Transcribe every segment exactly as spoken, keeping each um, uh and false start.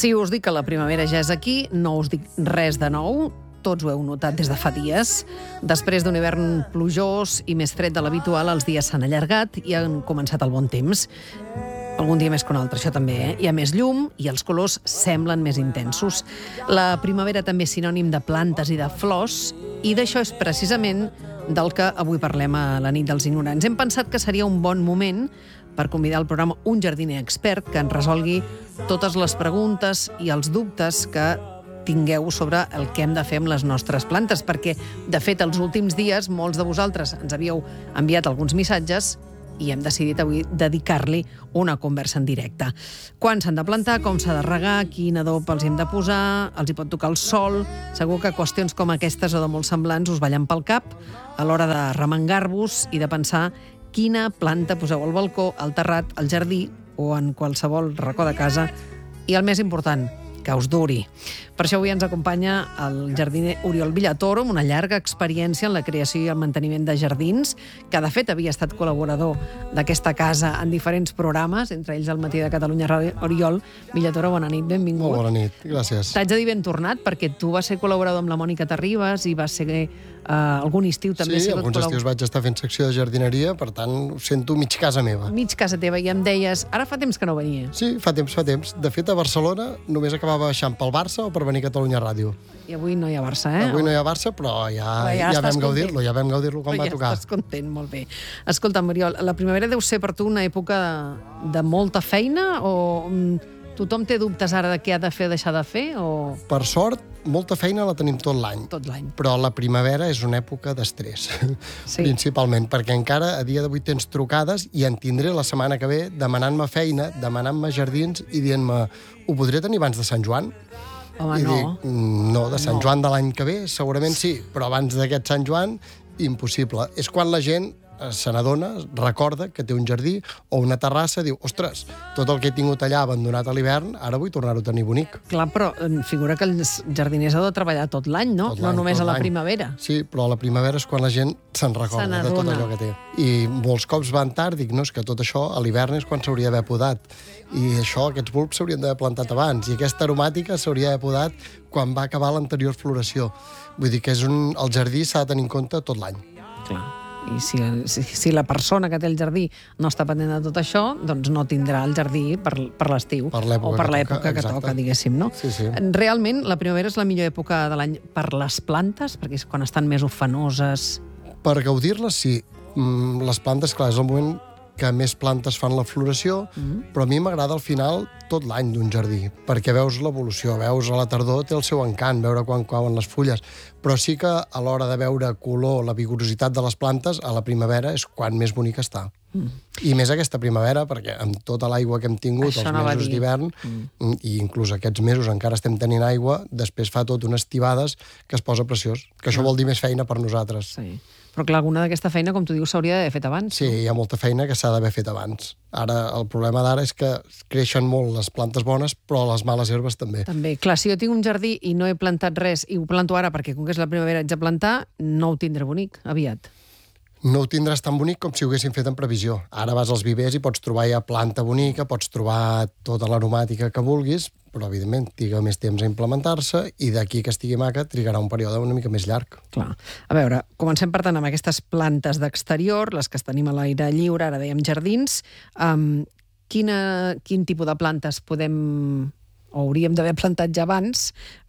Si us dic que la primavera ja és aquí, no us dic res de nou. Tots ho heu notat des de fa dies. Després d'un hivern plujós i més fred de l'habitual, els dies s'han allargat i han començat el bon temps. Algun dia més que un altre, això també, eh? Hi ha més llum i els colors semblen més intensos. La primavera també és sinònim de plantes i de flors, i d'això és precisament del que avui parlem a la nit dels ignorants. Hem pensat que seria un bon moment per convidar al programa un jardiner expert que ens resolgui totes les preguntes i els dubtes que tingueu sobre el que hem de fer amb les nostres plantes, perquè, de fet, els últims dies molts de vosaltres ens havíeu enviat alguns missatges i hem decidit avui dedicar-li una conversa en directe. Quan s'han de plantar, com s'ha de regar, quin adob els hi hem de posar, els hi pot tocar el sol... Segur que qüestions com aquestes o de molt semblants us ballen pel cap a l'hora de remengar-vos i de pensar quina planta poseu al balcó, al terrat, al jardí o en qualsevol racó de casa. I el més important, que us duri. Per això avui ens acompanya el jardiner Oriol Villatoro, amb una llarga experiència en la creació i el manteniment de jardins, que de fet havia estat col·laborador d'aquesta casa en diferents programes, entre ells el Matí de Catalunya Ràdio. Oriol Villatoro, bona nit, benvingut. Molt bona nit, gràcies. T'haig de dir ben tornat, perquè tu vas ser col·laborador amb la Mònica Terribas i vas ser eh, algun estiu també... Sí, alguns estius vaig estar fent secció de jardineria, per tant, ho sento mig casa meva. Mig casa teva, i em deies, ara fa temps que no venia. Sí, fa temps, fa temps. De fet, a Barcelona només acabava baixant pel Barça o per venir a Catalunya Ràdio. I avui no hi ha Barça, eh? Avui no hi ha Barça, però ja, però ja, ja vam gaudir-lo, ja vam gaudir-lo quan però va ja tocar. Estàs content, molt bé. Escolta'm, Oriol, la primavera deu ser per tu una època de, de molta feina o mm, tothom té dubtes ara de què ha de fer o deixar de fer? O... Per sort, molta feina la tenim tot l'any. Tot l'any. Però la primavera és una època d'estrès, sí. Principalment, perquè encara a dia d'avui tens trucades i en tindré la setmana que ve demanant-me feina, demanant-me jardins i dient-me, ho podré tenir abans de Sant Joan? Home, I no. dic, no, de Sant No. Joan de l'any que ve segurament sí, però abans d'aquest Sant Joan, impossible. És quan la gent se n'adona, recorda que té un jardí o una terrassa, diu, ostres, tot el que he tingut allà abandonat a l'hivern, ara vull tornar-ho a tenir bonic. Clar, però em figura que els jardiners heu de treballar tot l'any, no? Tot No l'any, només tot a la l'any. primavera. Sí, però a la primavera és quan la gent se'n recorda Se de tot n'adona. allò que té. I molts cops van tard, dic, no, és que tot això a l'hivern és quan s'hauria d'haver podat. I això, aquests bulbs s'haurien d'haver plantat abans. I aquesta aromàtica s'hauria d'haver podat quan va acabar l'anterior floració. Vull dir que és un, el jardí s'ha de tenir en compte tot l'any. Clar. I si, si, si la persona que té el jardí no està pendent de tot això, doncs no tindrà el jardí per, per l'estiu. Per l'època o per que l'època toca, que exacte. toca, diguéssim, no? Sí, sí. Realment, la primavera és la millor època de l'any per les plantes, perquè és quan estan més ufanoses. Per gaudir-les, sí. Mm, les plantes, clar, és el moment que més plantes fan la floració, mm. però a mi m'agrada al final tot l'any d'un jardí, perquè veus l'evolució, veus a la tardor té el seu encant, veure quan cauen les fulles, però sí que a l'hora de veure color, la vigorositat de les plantes, a la primavera és quan més bonic està. Mm. I més aquesta primavera, perquè amb tota l'aigua que hem tingut, Això els no va mesos dir. d'hivern, mm. i inclús aquests mesos encara estem tenint aigua, després fa tot unes tibades que es posa preciós, que això Mm. vol dir més feina per nosaltres. Sí. Però clar, alguna d'aquesta feina, com tu dius, s'hauria d'haver fet abans. Sí, hi ha molta feina que s'ha d'haver fet abans. Ara, el problema d'ara és que creixen molt les plantes bones, però les males herbes també. També. Clar, si jo tinc un jardí i no he plantat res i ho planto ara perquè com que és la primavera haig de plantar, no ho tindré bonic, aviat. No ho tindràs tan bonic com si ho haguessin fet en previsió. Ara vas als vivers i pots trobar ja planta bonica, pots trobar tota l'aromàtica que vulguis, però, evidentment, triga més temps a implementar-se i d'aquí que estigui maca trigarà un període una mica més llarg. Clar. A veure, comencem per tant amb aquestes plantes d'exterior, les que tenim a l'aire lliure, ara dèiem jardins. Um, quina, quin tipus de plantes podem o hauríem d'haver plantat ja abans,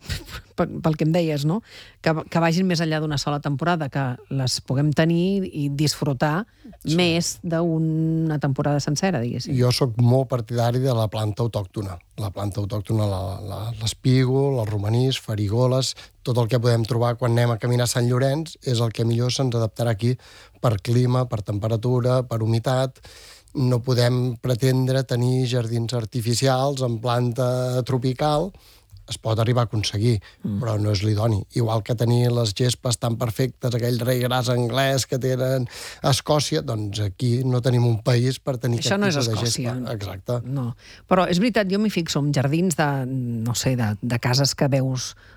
pel que em deies, no? Que, que vagin més enllà d'una sola temporada, que les puguem tenir i disfrutar sí. més d'una temporada sencera, diguéssim. Jo sóc molt partidari de la planta autòctona. La planta autòctona, l'espígol, el romanís, farigoles, tot el que podem trobar quan anem a caminar a Sant Llorenç és el que millor se'ns adaptarà aquí per clima, per temperatura, per humitat. No podem pretendre tenir jardins artificials en planta tropical. Es pot arribar a aconseguir, mm. però no és l'idoni. Igual que tenir les gespes tan perfectes, aquell rei gras anglès que tenen a Escòcia, doncs aquí no tenim un país per tenir Això aquest no és tipus de Escòcia. gespa. Exacte. No. Però és veritat, jo m'hi fixo en jardins de, no sé, de, de cases que veus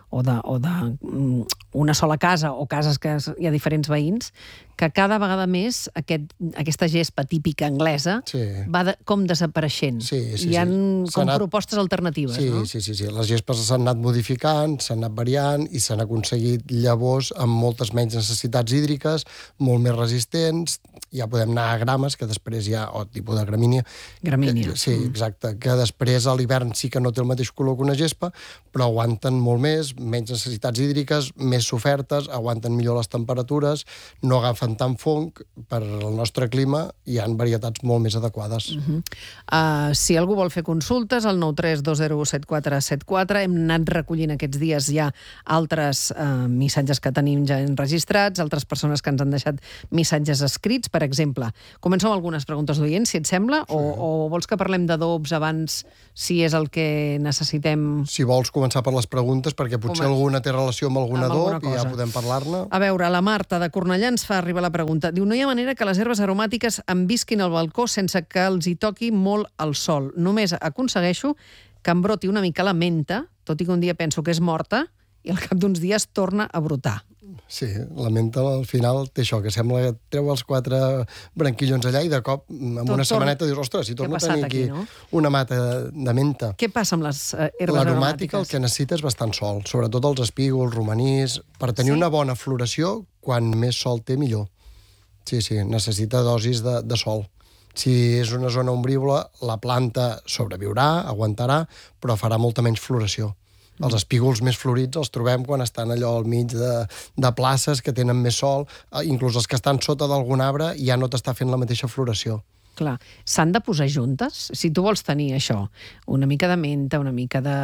o de, o de mm, una sola casa o cases que hi ha diferents veïns, que cada vegada més aquest, aquesta gespa típica anglesa Sí. va de, com desapareixent. Sí, sí, Hi ha sí. S'ha com anat- propostes alternatives, Sí, no? sí, sí, sí. Les gespes s'han anat modificant, s'han anat variant i s'han aconseguit llavors amb moltes menys necessitats hídriques, molt més resistents. Ja podem anar a grames, que després hi ha, o tipus de gramínia. Gramínia. Que, sí, exacte. Que després a l'hivern sí que no té el mateix color que una gespa, però aguanten molt més, menys necessitats hídriques, més sofertes, aguanten millor les temperatures, no agafen tant fong. Per al nostre clima hi ha varietats molt més adequades. Uh, uh, si algú vol fer consultes, al nou tres dos zero set quatre set quatre. Hem anat recollint aquests dies ja altres uh, missatges que tenim ja enregistrats, altres persones que ens han deixat missatges escrits. Per exemple, començo amb algunes preguntes d'oients, si et sembla, sí. o, o vols que parlem d'adobs abans, si és el que necessitem? Si vols començar per les preguntes, perquè potser Home, alguna té relació amb algun amb adob alguna i ja cosa. podem parlar-ne. A veure, la Marta de Cornellà ens fa arribar la pregunta. Diu, no hi ha manera que les herbes aromàtiques em visquin al balcó sense que els hi toqui molt el sol. Només aconsegueixo que em broti una mica la menta, tot i que un dia penso que és morta, i al cap d'uns dies torna a brotar. Sí, la menta al final té això, que sembla que treu els quatre branquillons allà i de cop, amb Tot una torna- setmaneta, dius, ostres, si torno a passat tenir aquí, aquí, no? una mata de menta. Què passa amb les eh, herbes L'aromàtica el aromàtiques? que necessita és bastant sol, sobretot els espígols, romanís. Per tenir Sí? una bona floració, quan més sol té, millor. Sí, sí, necessita dosis de, de sol. Si és una zona ombrívola, la planta sobreviurà, aguantarà, però farà molta menys floració. Els espígols més florits els trobem quan estan allò al mig de, de places que tenen més sol, eh, inclús els que estan sota d'algun arbre ja no t'està fent la mateixa floració. Clar, s'han de posar juntes? Si tu vols tenir això, una mica de menta, una mica de,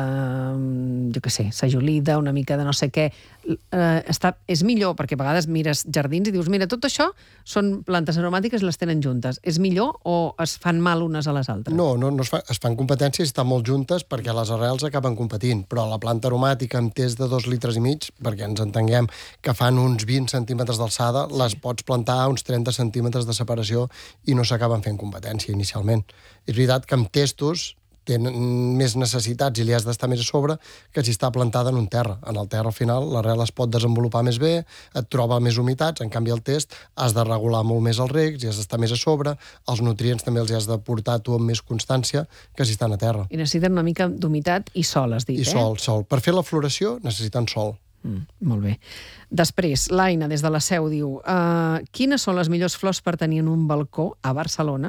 mm, jo què sé, sajolida, una mica de no sé què, eh, està, és millor, perquè a vegades mires jardins i dius, mira, tot això són plantes aromàtiques i les tenen juntes. És millor o es fan mal unes a les altres? No, no, no es, fa, es fan competències i estan molt juntes perquè les arrels acaben competint, però la planta aromàtica amb test de dos litres i mig, perquè ens entenguem que fan uns vint centímetres d'alçada, les pots plantar a uns trenta centímetres de separació i no s'acaben fent competència inicialment. És veritat que amb testos tenen més necessitats i li has d'estar més a sobre que si està plantada en un terra. En el terra, al final, l'arrel es pot desenvolupar més bé, et troba més humitats, en canvi el test has de regular molt més els regs i has d'estar més a sobre, els nutrients també els has de portar tu amb més constància que si estan a terra. I necessiten una mica d'humitat i sol, has dit, I eh? sol, sol. Per fer la floració necessiten sol. Mm, molt bé. Després, l'Aina, des de la Seu, diu uh, quines són les millors flors per tenir en un balcó a Barcelona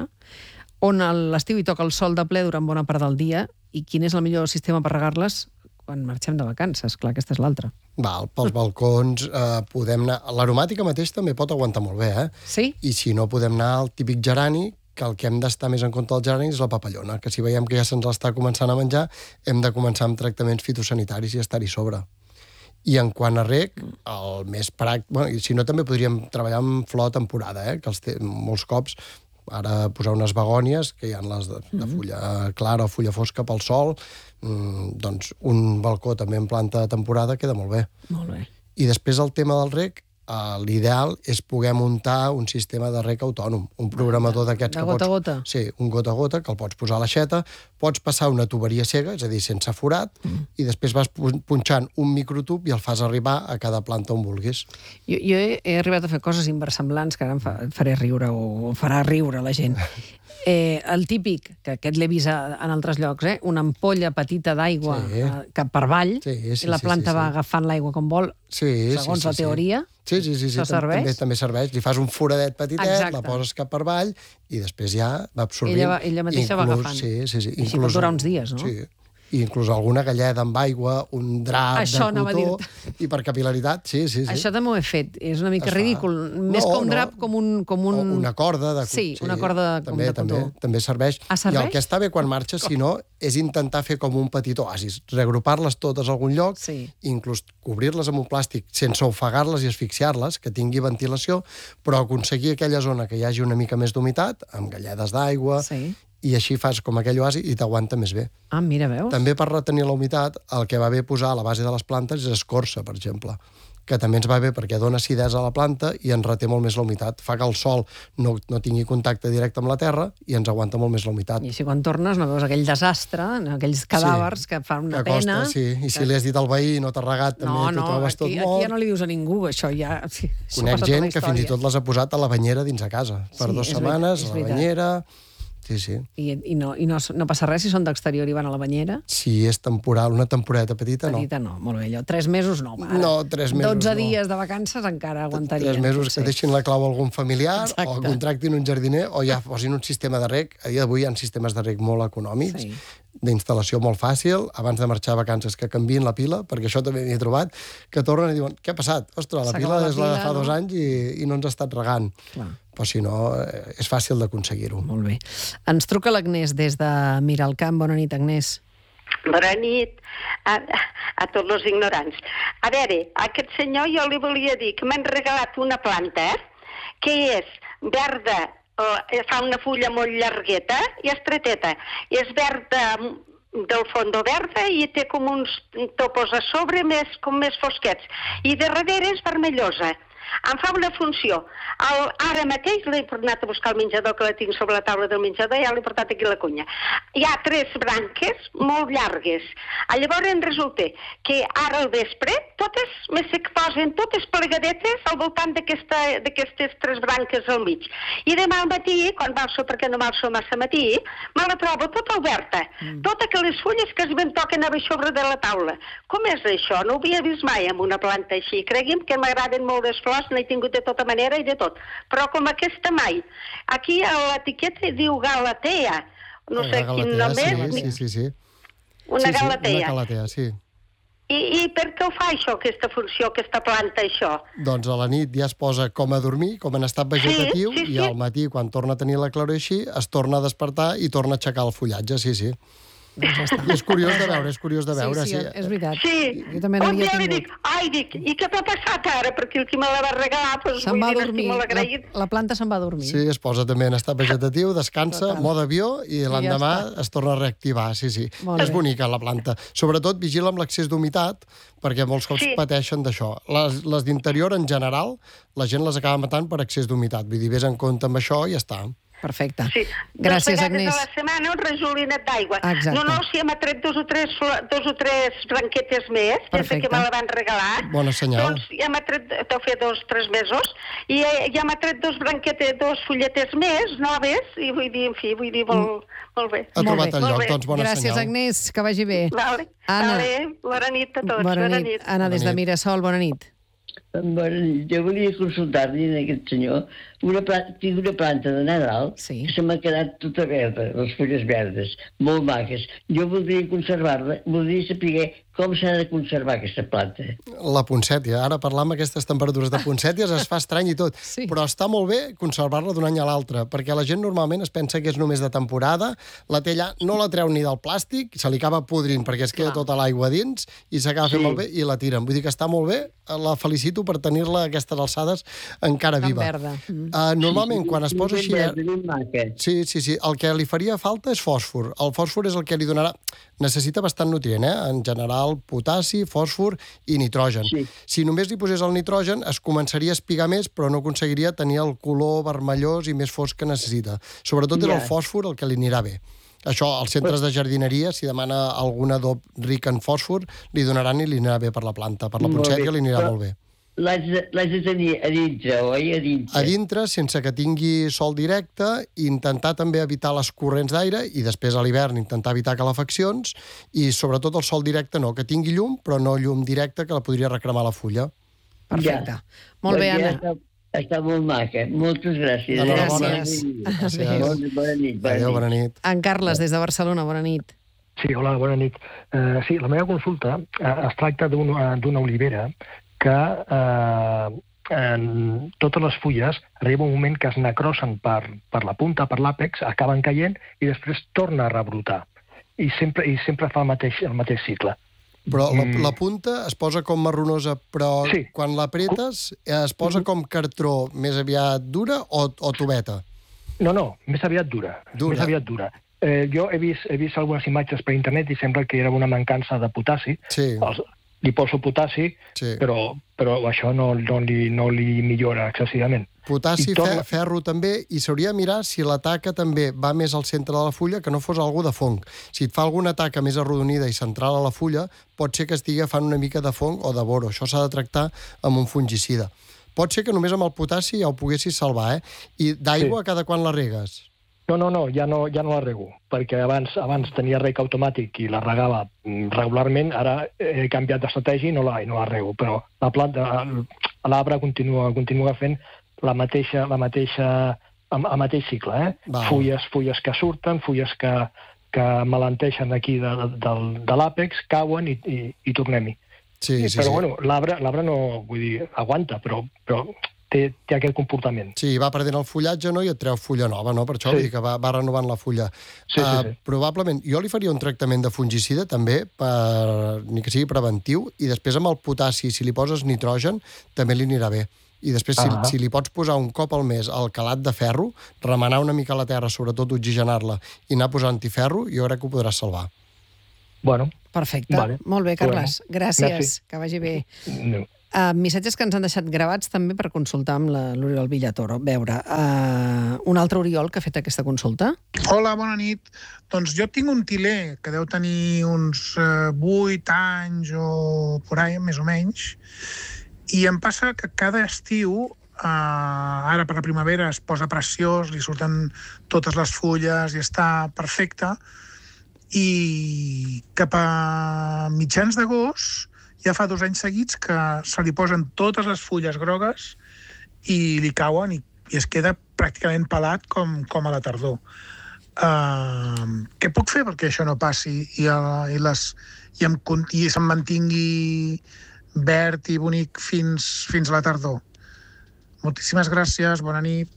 on a l'estiu hi toca el sol de ple durant bona part del dia i quin és el millor sistema per regar-les quan marxem de vacances? Clar, aquesta és l'altra. Val, pels balcons eh, podem anar... L'aromàtica mateix també pot aguantar molt bé, eh? Sí? I si no, podem anar al típic gerani, que el que hem d'estar més en compte del gerani és la papallona, que si veiem que ja se'ns l'està començant a menjar, hem de començar amb tractaments fitosanitaris i estar-hi sobre. I en quant a reg, el més pràctic... Bueno, i si no, també podríem treballar amb flor de temporada, eh? Que els té, molts cops, ara posar unes begònies, que hi ha les de, de fulla clara o fulla fosca pel sol, mmm, doncs un balcó també en planta de temporada queda molt bé. Molt bé. I després el tema del reg, Uh, l'ideal és poder muntar un sistema de reg autònom, un programador d'aquests De que gota a pots... gota? Sí, un gota a gota, que el pots posar a l'aixeta, pots passar una tuberia cega, és a dir, sense forat, mm. i després vas pu- punxant un microtub i el fas arribar a cada planta on vulguis. Jo, jo he, he arribat a fer coses inversemblants que ara em, fa, em faré riure o farà riure la gent. Eh, el típic, que aquest l'he vist a- en altres llocs, eh? Una ampolla petita d'aigua Sí. eh, cap per avall, Sí, sí, i la sí, planta sí, sí. va agafant l'aigua com vol, Sí, segons sí, sí, la teoria. Sí, sí, sí, sí, Això sí serveix? també, també serveix. Li fas un foradet petitet, Exacte. la poses cap per avall i després ja va absorbint. Ella va- ella mateixa va agafant. Sí, sí, sí. I així pot durar uns dies, no? Sí. I inclús alguna galleda amb aigua, un drap Això de anava a cotó, i per capil·laritat, sí, sí, sí. Això també ho he fet. És una mica Es fa. ridícul. Més No, que un no. drap, com un... Com un... O una corda de... Sí, una corda com també, de cotó. també, també serveix. Ah, serveix? I el que està bé quan marxes, si no, és intentar fer com un petit oasis, reagrupar-les totes a algun lloc, Sí. inclús cobrir-les amb un plàstic sense ofegar-les i asfixiar-les, que tingui ventilació, però aconseguir aquella zona que hi hagi una mica més d'humitat, amb galledes d'aigua, Sí. i així fas com aquell oasi i t'aguanta més bé. Ah, mira, veus? També per retenir la humitat, el que va bé posar a la base de les plantes és escorça, per exemple, que també ens va bé perquè dona acidesa a la planta i ens reté molt més la humitat. Fa que el sol no, no tingui contacte directe amb la terra i ens aguanta molt més la humitat. I així quan tornes no veus aquell desastre, aquells cadàvers sí, que fan una que costa, pena. Sí. I si que... li has dit al veí no t'ha regat, també no, t'ho no, trobes aquí, tot molt. molt. Aquí ja no li dius a ningú, això ja... Sí, Conec gent que fins i tot les ha posat a la banyera dins a casa. Per sí, dues és setmanes, veritat, a la banyera... Sí, sí. I, i, no, i no, no passa res si són d'exterior i van a la banyera? Si és temporal, una temporeta petita, no. Petita no, molt bé, allò. Tres mesos no, mare. No, tres mesos dotze no. dies de vacances encara aguantarien. Tres mesos potser. Que deixin la clau a algun familiar, exacte, o contractin un jardiner, o ja posin un sistema de reg. A dia d'avui hi ha sistemes de reg molt econòmics, sí, d'instal·lació molt fàcil, abans de marxar a vacances que canviïn la pila, perquè això també m'hi he trobat, que tornen i diuen, què ha passat? Ostres, la pila és la de fa no? dos anys i, i no ens ha estat regant. Clar. Però si no, és fàcil d'aconseguir-ho. Molt bé. Ens truca l'Agnès des de Miralcamp. Bona nit, Agnès. Bona nit a, a tots els ignorants. A veure, aquest senyor jo li volia dir que m'han regalat una planta que és verda, eh, fa una fulla molt llargueta i estreteta. I és verda del fondo verda i té com uns topos a sobre més, com més fosquets. I de darrere és vermellosa. Em fa una funció. El, ara mateix l'he anat a buscar el menjador, que la tinc sobre la taula del menjador, i ja l'he portat aquí a la cunya. Hi ha tres branques molt llargues. Llavors resulta que ara al vespre totes me se posen totes plegadetes al voltant d'aquestes tres branques al mig. I demà al matí, quan m'alço, perquè no m'alço massa matí, me la trobo tota oberta. Mm. Totes que les fulles que es ben toquen a sobre de la taula. Com és això? No ho havia vist mai amb una planta així. Cregui'm que m'agraden molt les flors, n'he tingut de tota manera i de tot. Però com aquesta mai. Aquí a l'etiqueta diu Galatea. No sé quin nom és. Sí, sí, sí. Una sí, Galatea. Sí, una Galatea, sí. I, I per què ho fa això, aquesta funció, aquesta planta, això? Doncs a la nit ja es posa com a dormir, com en estat vegetatiu, sí, sí, sí. I al matí, quan torna a tenir la claror així, es torna a despertar i torna a aixecar el fullatge, sí, sí. Doncs ja està. I és curiós de veure, és curiós de veure. Sí, sí, sí. és veritat. Sí. Jo també n'havia tingut. Dic, ai, dic, i què t'ha passat ara? Perquè el qui me la va regalar, doncs se'n va vull dir, dormir. estic molt agraït. La, la planta se'n va dormir. Sí, es posa també en estat vegetatiu, descansa, total, mode avió, i l'endemà ja es torna a reactivar, sí, sí. Molt és bé. Bonica, la planta. Sobretot vigila amb l'excés d'humitat, perquè molts cops sí. pateixen d'això. Les, les d'interior, en general, la gent les acaba matant per excés d'humitat. Vull dir, vés en compte amb això i ja està. Perfecte. Sí. Gràcies, Agnès. Agnès. A la setmana un rajolinet d'aigua. Exacte. No, no, si hem atret dos o tres, dos o tres branquetes més, des que me la van regalar. Bona senyal. Doncs ja m'ha tret, deu fer dos, tres mesos, i ja m'ha tret dos branquetes, dos fulletes més, noves, i vull dir, en fi, vull dir, molt, molt bé. Ha trobat bé. el lloc, doncs bona Gràcies, senyal. Gràcies, Agnès, que vagi bé. Vale. Anna. Vale. Bona nit a tots. Bona, bona nit. nit. Anna, des de Mirasol, bona nit. Bona nit. Jo volia consultar-li a aquest senyor una planta, tinc una planta de Nadal sí. que se m'ha quedat tota verda, les fulles verdes, molt maques. Jo voldria conservar-la, voldria saber com s'ha de conservar aquesta planta. La poncètia. Ara parlar amb aquestes temperatures de poncèties es fa estrany i tot, sí. Però està molt bé conservar-la d'un any a l'altre, perquè la gent normalment es pensa que és només de temporada, la té allà, no la treu ni del plàstic, se li acaba podrint perquè es queda Clar. tota l'aigua dins i s'acaba fent sí. molt bé i la tiren. Vull dir que està molt bé, la felicito per tenir-la a aquestes alçades encara Tan viva. verda. Mm. Uh, normalment, quan es posa així... Eh... Sí, sí, sí. El que li faria falta és fòsfor. El fòsfor és el que li donarà... Necessita bastant nutrient, eh? En general, potassi, fòsfor i nitrogen. Sí. Si només li posés el nitrogen, es començaria a espigar més, però no aconseguiria tenir el color vermellós i més fosc que necessita. Sobretot és yeah. el fòsfor el que li anirà bé. Això, als centres de jardineria, si demana algun adob ric en fòsfor, li donaran i li anirà bé per la planta. Per la poncètia li anirà molt bé. L'haig de, de tenir a dintre, oi? A dintre. A dintre, sense que tingui sol directe, intentar també evitar les corrents d'aire i després a l'hivern intentar evitar calefaccions i sobretot el sol directe no, que tingui llum, però no llum directe que la podria recremar la fulla. Perfecte. Ja. Molt bé, Anna. Està, està molt maca. Moltes gràcies. Gràcies. Gràcies. Bona, bona nit. Bona Adéu, bona nit. En Carles, des de Barcelona, bona nit. Sí, hola, bona nit. Uh, sí, la meva consulta uh, es tracta d'una uh, olivera que eh, en totes les fulles arriba un moment que es necrosen per, per la punta, per l'àpex, acaben caient i després torna a rebrotar. I sempre, i sempre fa el mateix, el mateix cicle. Però la, la punta es posa com marronosa, però sí. quan l'apretes es posa com cartró més aviat dura o, o tubeta? No, no, més aviat dura. dura. Més aviat dura. Eh, jo he vist, he vist algunes imatges per internet i sembla que era una mancança de potassi. Sí. Els, li poso potassi, sí. però, però això no, no, li, no li millora excessivament. Potassi, torna... ferro també, i s'hauria de mirar si la taca també va més al centre de la fulla, que no fos algú de fong. Si et fa alguna taca més arrodonida i central a la fulla, pot ser que estigui agafant una mica de fong o de boro. Això s'ha de tractar amb un fungicida. Pot ser que només amb el potassi ja ho poguessis salvar, eh? I d'aigua sí. Cada quan la regues? No, no, no, ja no, ja no la rego, perquè abans, abans tenia reg automàtic i la regava regularment, ara he canviat d'estratègia i no la, no la rego, però la planta, l'arbre continua, continua fent la mateixa, la mateixa, el mateix cicle, eh? Fulles, fulles que surten, fulles que, que malenteixen aquí de, de, de l'àpex, cauen i, i, i tornem-hi. Sí, sí, però sí. bueno, l'arbre, l'arbre no, vull dir, aguanta, però, però té, té aquest comportament. Sí, va perdent el fullatge, no?, i et treu fulla nova, no? Per això sí. Vull dir que va, va renovant la fulla. Sí, sí, sí. Uh, probablement, jo li faria un tractament de fungicida, també, per, ni que sigui preventiu, i després amb el potassi, si li poses nitrogen, també li anirà bé. I després, si, si li pots posar un cop al mes el calat de ferro, remenar una mica la terra, sobretot oxigenar-la, i anar posant-hi ferro, jo crec que ho podràs salvar. Bueno. Perfecte. Vale. Molt bé, Carles. Bueno. Gràcies. Merci. Que vagi bé. No. Uh, missatges que ens han deixat gravats també per consultar amb l'Oriol Villatoro. A veure, uh, un altre Oriol que ha fet aquesta consulta. Hola, bona nit. Doncs jo tinc un tiler que deu tenir uns uh, vuit anys o por ahí, més o menys, i em passa que cada estiu, uh, ara per la primavera es posa preciós, li surten totes les fulles i està perfecte, i cap a mitjans d'agost ja fa dos anys seguits que se li posen totes les fulles grogues i li cauen i, i es queda pràcticament pelat com, com a la tardor. Uh, què puc fer perquè això no passi i, uh, i, les, i, em, i se'm mantingui verd i bonic fins, fins a la tardor? Moltíssimes gràcies, bona nit.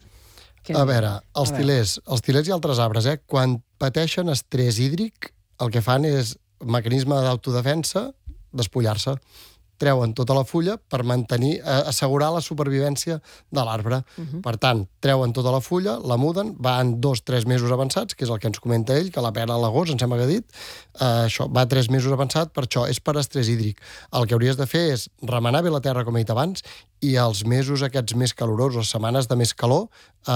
A veure, els tilers, els tilers i altres arbres, eh, quan pateixen estrès hídric, el que fan és mecanisme d'autodefensa, despullar-se. Treuen tota la fulla per mantenir, assegurar la supervivència de l'arbre. Uh-huh. Per tant, treuen tota la fulla, la muden, van dos, tres mesos avançats, que és el que ens comenta ell, que la perd a l'agost, ens sembla que ha dit. Uh, això va tres mesos avançat, per això és per estrès hídric. El que hauries de fer és remenar bé la terra, com he dit abans, i els mesos aquests més calorosos, les setmanes de més calor,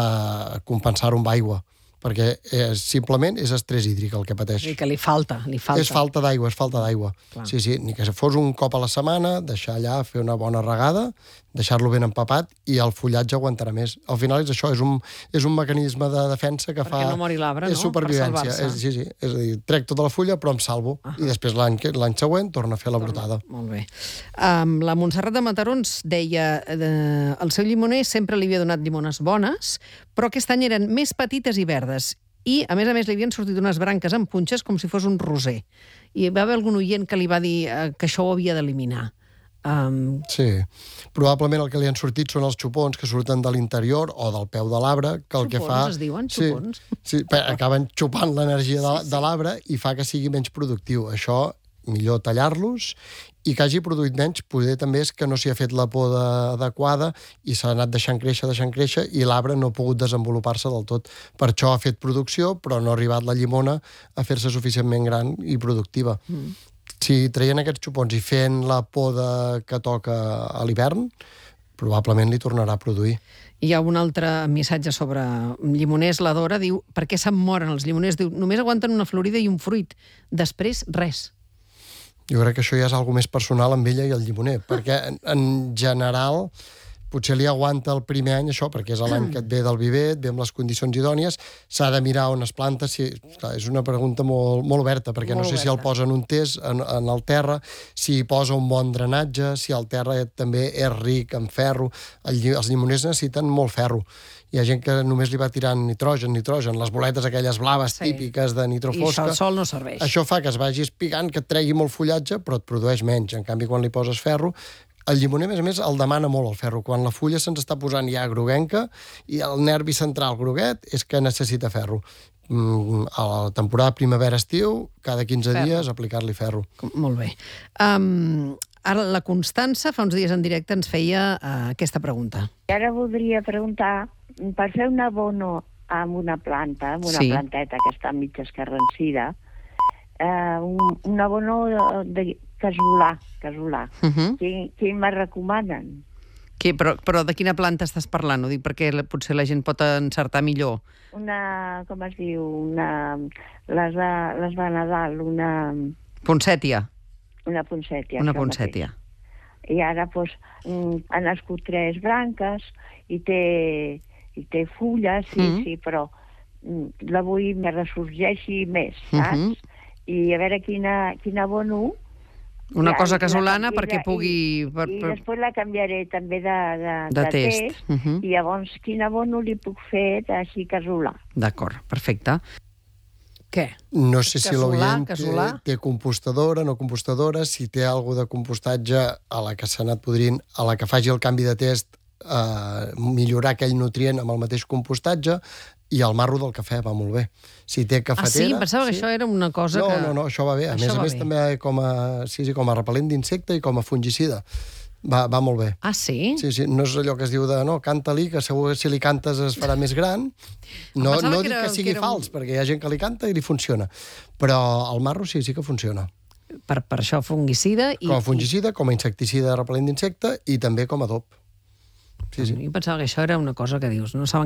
uh, compensar-ho amb aigua, perquè eh, simplement és estrès hídric el que pateix. I que li falta, li falta. És falta d'aigua, és falta d'aigua. Sí, sí, ni que fos un cop a la setmana, deixar allà, fer una bona regada, deixar-lo ben empapat i el fullatge aguantarà més. Al final és això, és un, és un mecanisme de defensa que Perquè fa... Perquè no mori l'arbre, no? És supervivència. És, sí, sí, és a dir, trec tota la fulla però em salvo. Uh -huh. I després l'any l'any següent torna a fer la brotada. Molt bé. Um, la Montserrat de Mataró ens deia eh, el seu llimoner sempre li havia donat llimones bones, però aquest any eren més petites i verdes. I, a més a més, li havien sortit unes branques amb punxes com si fos un roser. I va haver algun oient que li va dir eh, que això ho havia d'eliminar. Um... Sí, probablement el que li han sortit són els xupons que surten de l'interior o del peu de l'arbre, que el xupons, que fa... es diuen, xupons? Sí, sí, acaben xupant l'energia de, sí, sí. de l'arbre i fa que sigui menys productiu. Això, millor tallar-los, i que hagi produït menys, poder també és que no s'hi ha fet la poda adequada i s'ha anat deixant créixer, deixant créixer, i l'arbre no ha pogut desenvolupar-se del tot. Per això ha fet producció, però no ha arribat la llimona a fer-se suficientment gran i productiva. Mm. Si traient aquests xupons i fent la poda que toca a l'hivern, probablement li tornarà a produir. Hi ha un altre missatge sobre llimoners, la Dora, diu, per què se'n moren els llimoners? Diu, només aguanten una florida i un fruit. Després, res. Jo crec que això ja és alguna més personal amb ella i el llimoner, perquè en, en general potser li aguanta el primer any això, perquè és l'any que et ve del viver, et ve amb les condicions idònies, s'ha de mirar on es planta, si, clar, és una pregunta molt, molt oberta, perquè molt no sé oberta. Si el posa en un test, en, en el terra, si hi posa un bon drenatge, si el terra també és ric en ferro. El, els llimoners necessiten molt ferro. Hi ha gent que només li va tirant nitrogen, nitrogen, les boletes aquelles blaves sí. típiques de nitrofosca. I això el sol no serveix. Això fa que es vagi espigant, que et tregui molt fullatge, però et produeix menys. En canvi, quan li poses ferro, el llimoner, a més a més, el demana molt, el ferro. Quan la fulla se'ns està posant ja groguenca i el nervi central groguet és que necessita ferro. A la temporada primavera-estiu, cada quinze ferro. dies, aplicar-li ferro. Molt bé. Um, ara, la Constança, fa uns dies en directe, ens feia uh, aquesta pregunta. Ara voldria preguntar, per fer un abono amb una planta, amb una sí. planteta que està mig escarransida, eh, un, un abono de, de, casolà, casolà. Uh -huh. Quin, quin me recomanen? Que, però, però de quina planta estàs parlant? Ho dic perquè la, potser la gent pot encertar millor. Una, com es diu, una... Les de, les de Nadal, una... Poncètia. Una poncètia. Una poncètia. I ara, doncs, han nascut tres branques i té, i té fulles, sí, mm. sí, però la vull me ressorgeixi més, saps? Uh -huh. I a veure quina, quin abono... Una ja, cosa casolana i, perquè pugui... I, per, per... i després la canviaré també de, de, de, de test. test uh -huh. i llavors quin abono li puc fer així casolà. D'acord, perfecte. Què? No sé si l'oient té, casolà? té compostadora, no compostadora, si té alguna de compostatge a la que s'ha anat podrint, a la que faci el canvi de test, eh, millorar aquell nutrient amb el mateix compostatge, i el marro del cafè va molt bé. Si té cafetera... Ah, sí? Em pensava sí. que això era una cosa no, que... No, no, no, això va bé. A això més a més, bé. també com a, sí, sí, com a repel·lent d'insecte i com a fungicida. Va, va molt bé. Ah, sí? Sí, sí, no és allò que es diu de, no, canta-li, que segur que si li cantes es farà més gran. No, no dic que, que sigui que fals, un... perquè hi ha gent que li canta i li funciona. Però el marro sí, sí que funciona. Per, per això fungicida i... Com a fungicida, com a insecticida repel·lent d'insecte i també com a adob. Sí, sí. Jo pensava que això era una cosa que dius, no saben